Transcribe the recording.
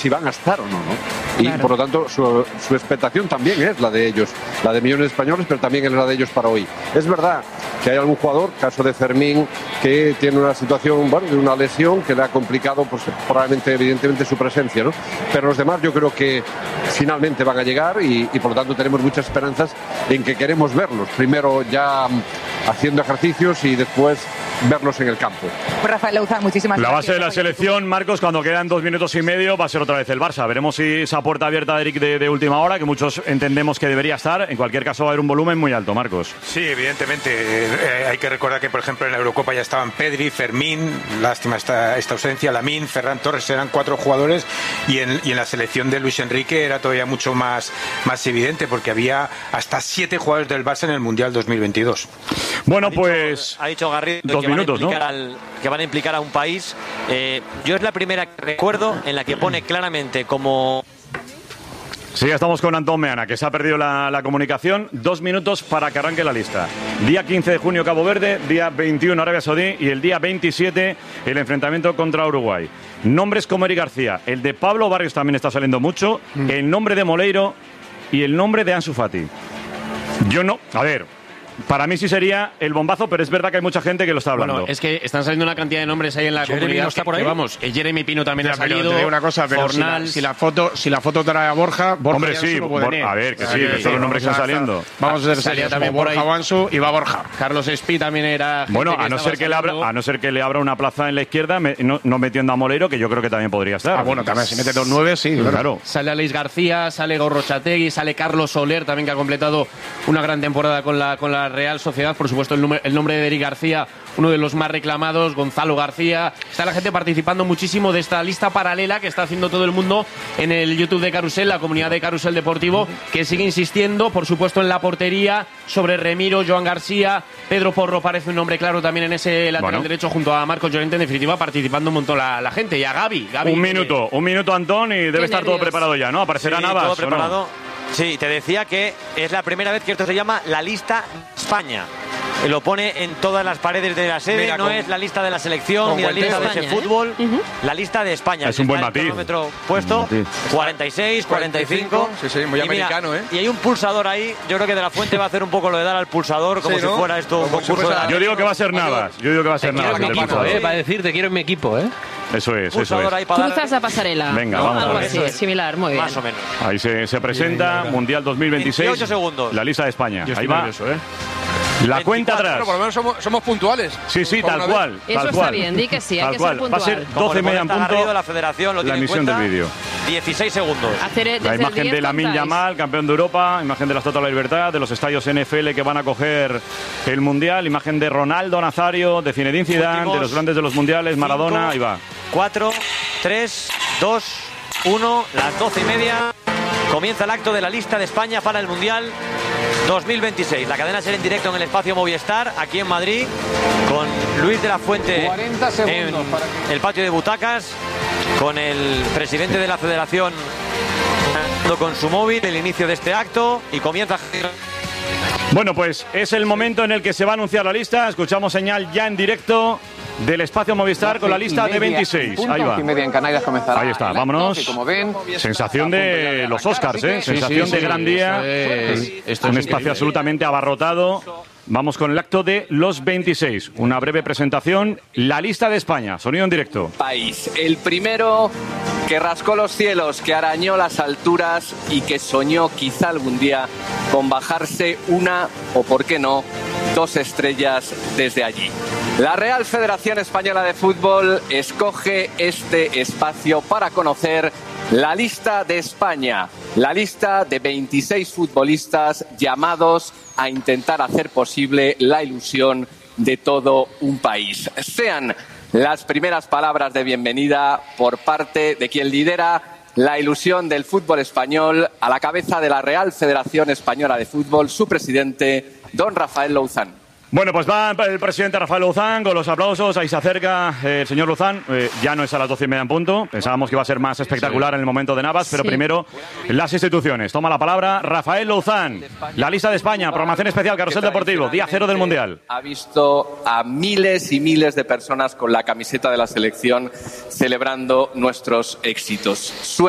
si van a estar o no, ¿no? Y claro, por lo tanto su expectación también es la de ellos, la de millones de españoles, pero también es la de ellos para hoy. Es verdad que hay algún jugador, caso de Fermín, que tiene una situación, bueno, de una lesión que le ha complicado, pues probablemente, evidentemente, su presencia, ¿no? Pero los demás yo creo que finalmente van a llegar y por lo tanto tenemos muchas esperanzas en que queremos verlos. Primero ya haciendo ejercicios y después verlos en el campo. Rafael Louzán, muchísimas gracias. La base de la selección, Marcos, cuando quedan 2 minutos y medio, va a ser otra vez el Barça. Veremos si esa puerta abierta de Eric de última hora, que muchos entendemos que debería estar, en cualquier caso va a haber un volumen muy alto, Marcos. Sí, evidentemente. Hay que recordar que, por ejemplo, en la Eurocopa ya estaban Pedri, Fermín, lástima esta ausencia, Lamine, Ferran Torres, eran 4 jugadores, y en la selección de Luis Enrique era todavía mucho más evidente, porque había hasta 7 jugadores del Barça en el Mundial 2022. Bueno, pues... Ha dicho Garrido 2 minutos, ¿no? Que van a implicar a un país. Yo es la primera que recuerdo en la que pone claramente como... Sí, ya estamos con Antón Meana, que se ha perdido la comunicación. 2 minutos para que arranque la lista. Día 15 de junio Cabo Verde, día 21 Arabia Saudí y el día 27 el enfrentamiento contra Uruguay. Nombres como Eric García, el de Pablo Barrios también está saliendo mucho, el nombre de Moleiro y el nombre de Ansu Fati. Yo no... A ver... Para mí sí sería el bombazo, pero es verdad que hay mucha gente que lo está hablando. Bueno, es que están saliendo una cantidad de nombres ahí en la comunidad. ¿No está por ahí? Vamos, Jeremy Pino también ha salido. Pero te digo una cosa, pero Fornal, si la foto trae a Borja Hombre, sí, a ver, que sí, que son los nombres que están saliendo. Vamos a ver, salía también por por ahí. Borja Wansu y va Borja. Carlos Espí también era. Bueno, a no ser que le abra una plaza en la izquierda, no metiendo a Moleiro, que yo creo que también podría estar. Ah, bueno, también si mete 2-9, sí, claro. Sale Aleix García, sale Gorrochategui, sale Carlos Soler, también que ha completado una gran temporada con la Real Sociedad. Por supuesto, el nombre de Eric García, uno de los más reclamados, Gonzalo García. Está la gente participando muchísimo de esta lista paralela que está haciendo todo el mundo en el YouTube de Carrusel, la comunidad de Carrusel Deportivo, que sigue insistiendo, por supuesto, en la portería, sobre Remiro, Joan García, Pedro Porro parece un nombre claro también en ese lateral derecho, junto a Marcos Llorente. En definitiva, participando un montón la gente. Y a Gavi. Un minuto, Antón, y debe estar todo preparado ya, ¿no? ¿Aparecerá Navas? Todo preparado. ¿O no? Sí, te decía que es la primera vez que esto se llama la lista España. Lo pone en todas las paredes de la sede. Mira, no es la lista de la selección ni la lista de ese fútbol. La lista de España. Es un buen matiz. Cronómetro puesto, 46, 45. Sí, muy americano, mira, Y hay un pulsador ahí. Yo creo que De la Fuente va a hacer un poco lo de dar al pulsador, como si fuera esto un concurso de... Yo digo que va a ser Navas. Va a decir, te quiero en mi equipo, ¿eh? Eso es. Cruzas la pasarela. Venga, vamos algo a ver. así, similar, muy bien. Más o menos. Ahí se presenta Mundial 2026. 28 segundos. La lista de España. Yo Ahí estoy va. nervioso, ¿eh? La cuenta atrás. Bueno, por lo menos somos puntuales. Sí, tal cual. Eso está bien, di que sí, hay que ser puntual. Va a ser 12 y media en punto la federación lo la emisión del vídeo. 16 segundos. La imagen de Lamine Yamal, campeón de Europa, imagen de la Estatua de la Libertad, de los estadios NFL que van a coger el Mundial, imagen de Ronaldo Nazario, de Zinedine Zidane, de los grandes de los Mundiales, Maradona, ahí va. 4, 3, 2, 1, las 12 y media. Comienza el acto de la lista de España para el Mundial 2026. La cadena será en directo en el espacio Movistar, aquí en Madrid, con Luis de la Fuente en el patio de butacas, con el presidente de la federación con su móvil, el inicio de este acto, y comienza... Bueno, pues es el momento en el que se va a anunciar la lista. Escuchamos señal ya en directo del espacio Movistar con la lista de 26. Ahí va. En Canarias comenzará. Ahí está, vámonos. Y como ven, sensación de los Oscars, ¿eh? Sensación de gran día. Esto Un es espacio absolutamente abarrotado. Vamos con el acto de los 26. Una breve presentación. La lista de España. Sonido en directo. País. El primero que rascó los cielos, que arañó las alturas y que soñó quizá algún día con bajarse una, o por qué no, 2 estrellas desde allí. La Real Federación Española de Fútbol escoge este espacio para conocer la lista de España, la lista de 26 futbolistas llamados a intentar hacer posible la ilusión de todo un país. Sean las primeras palabras de bienvenida por parte de quien lidera la ilusión del fútbol español a la cabeza de la Real Federación Española de Fútbol, su presidente, don Rafael Louzán. Bueno, pues va el presidente Rafael Louzán con los aplausos. Ahí se acerca el señor Louzán. Ya no es a las 12 y media en punto. Pensábamos que iba a ser más espectacular en el momento de Navas, pero primero las instituciones. Toma la palabra Rafael Louzán. La lista de España, programación especial, Carrusel Deportivo, día 0 del Mundial. Ha visto a miles y miles de personas con la camiseta de la selección celebrando nuestros éxitos.